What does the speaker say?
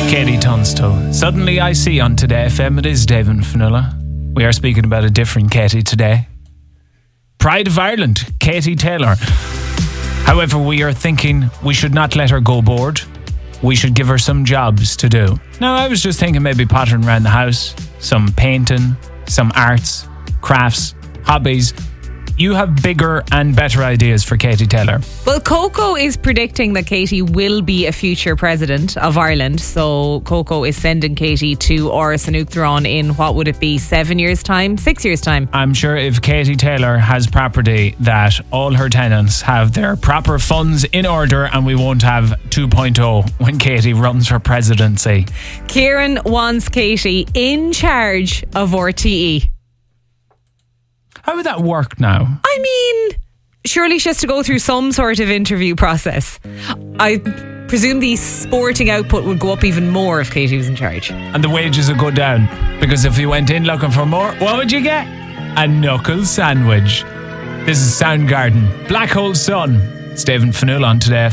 Katie Tunstall. Suddenly I see on Today FM it is David Fionnuala. We are speaking about a different Katie today. Pride of Ireland, Katie Taylor. However, we are thinking we should not let her go bored. We should give her some jobs to do. Now, I was just thinking maybe pottering around the house, some painting, some arts, crafts, hobbies. You have bigger and better ideas for Katie Taylor. Well, Coco is predicting that Katie will be a future president of Ireland. So Coco is sending Katie to Áras an Uachtaráin in, what would it be, 7 years' time? 6 years' time? I'm sure if Katie Taylor has property, that all her tenants have their proper funds in order and we won't have 2.0 when Katie runs for presidency. Kieran wants Katie in charge of RTE. How would that work now? I mean, surely she has to go through some sort of interview process. I presume the sporting output would go up even more if Katie was in charge. And the wages would go down. Because if you went in looking for more, what would you get? A knuckle sandwich. This is Soundgarden. Black Hole Sun. It's David Fionnuala on Today